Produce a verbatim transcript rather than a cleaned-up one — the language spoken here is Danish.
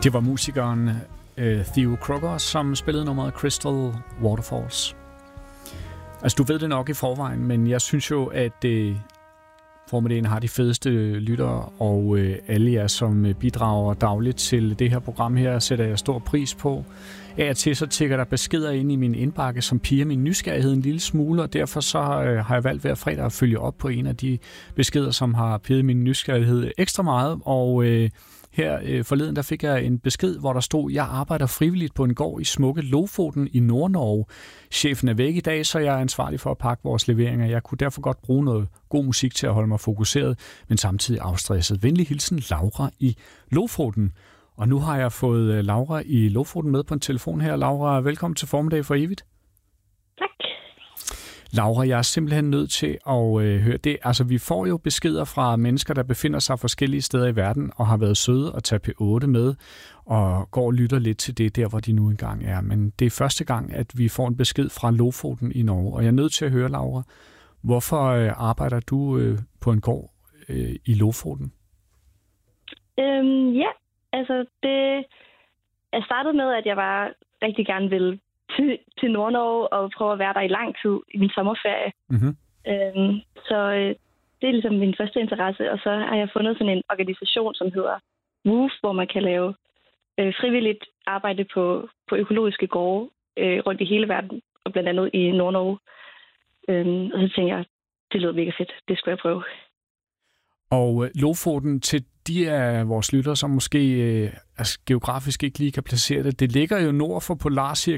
Det var musikeren øh, Theo Crocker, som spillede nummeret Crystal Waterfalls. Altså, du ved det nok i forvejen, men jeg synes jo, at øh, Formiddagen har de fedeste lyttere, og øh, alle jer, som bidrager dagligt til det her program her, sætter jeg stor pris på. Af og til så tækker der beskeder ind i min indbakke, som piger min nysgerrighed en lille smule, og derfor så øh, har jeg valgt hver fredag at følge op på en af de beskeder, som har pirret min nysgerrighed ekstra meget, og øh, her øh, forleden, der fik jeg en besked, hvor der stod, jeg arbejder frivilligt på en gård i smukke Lofoten i Nord-Norge. Chefen er væk i dag, så jeg er ansvarlig for at pakke vores leveringer. Jeg kunne derfor godt bruge noget god musik til at holde mig fokuseret, men samtidig afstresset. Venlig hilsen, Laura i Lofoten. Og nu har jeg fået Laura i Lofoten med på en telefon her. Laura, velkommen til Formiddag for evigt. Tak. Laura, jeg er simpelthen nødt til at øh, høre det. Altså, vi får jo beskeder fra mennesker, der befinder sig forskellige steder i verden, og har været søde at tage P otte med, og går og lytter lidt til det, der hvor de nu engang er. Men det er første gang, at vi får en besked fra Lofoten i Norge, og jeg er nødt til at høre, Laura, hvorfor øh, arbejder du øh, på en gård øh, i Lofoten? Øhm, ja, altså det... Jeg startede med, at jeg bare rigtig gerne ville til, til Nord-Norge og prøve at være der i lang tid i min sommerferie. Mm-hmm. Øhm, så øh, det er ligesom min første interesse, og så har jeg fundet sådan en organisation, som hedder W O O F, hvor man kan lave øh, frivilligt arbejde på, på økologiske gårde øh, rundt i hele verden, og blandt andet i Nord-Norge. Øhm, og så tænker jeg, det lyder mega fedt, det skulle jeg prøve. Og Lofoten, til de af vores lyttere, som måske øh, altså, geografisk ikke lige kan placere det, det ligger jo nord for Polarcirklen.